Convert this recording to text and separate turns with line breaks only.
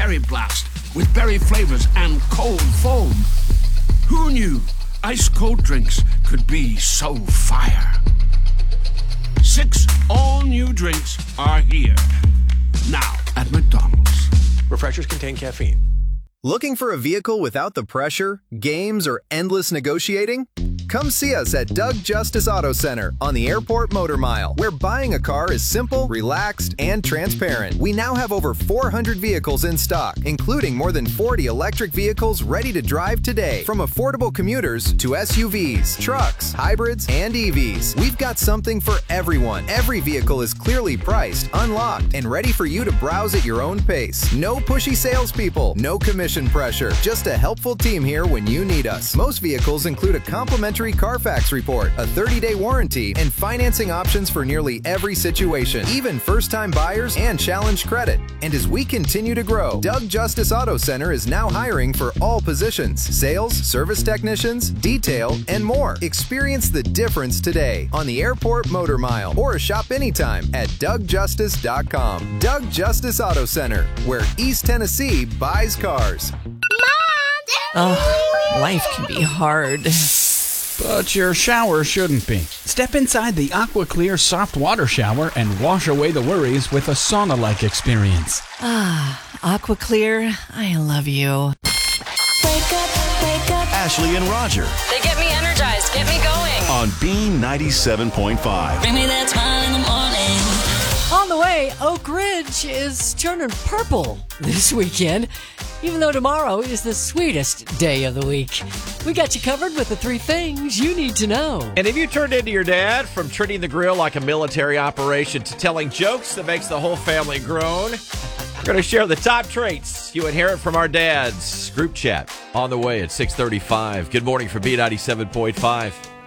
Berry Blast with berry flavors and cold foam. Who knew ice-cold drinks could be so fire? 6 all-new drinks are here. Now at McDonald's.
Refreshers contain caffeine.
Looking for a vehicle without the pressure, games, or endless negotiating? Come see us at Doug Justice Auto Center on the Airport Motor Mile, where buying a car is simple, relaxed, and transparent. We now have over 400 vehicles in stock, including more than 40 electric vehicles ready to drive today. From affordable commuters to SUVs, trucks, hybrids, and EVs, we've got something for everyone. Every vehicle is clearly priced, unlocked, and ready for you to browse at your own pace. No pushy salespeople, no commission pressure, just a helpful team here when you need us. Most vehicles include a complimentary Carfax report, a 30-day warranty, and financing options for nearly every situation, even first-time buyers and challenge credit. And as we continue to grow, Doug Justice Auto Center is now hiring for all positions: sales, service technicians, detail, and more. Experience the difference today on the Airport Motor Mile, or shop anytime at DougJustice.com. Doug Justice Auto Center, where East Tennessee buys cars.
Life can be hard.
But your shower shouldn't be. Step inside the AquaClear soft water shower and wash away the worries with a sauna-like experience.
AquaClear, I love you.
Wake up.
Ashley and Roger
They get me energized, get me going.
on B97.5.
Bring me that smile in the morning.
On the way, Oak Ridge is turning purple this weekend, even though tomorrow is the sweetest day of the week. We got you covered with the 3 things you need to know.
And have you turned into your dad, from treating the grill like a military operation to telling jokes that makes the whole family groan? We're going to share the top traits you inherit from our dads. Group chat on the way at 6:35. Good morning from B97.5.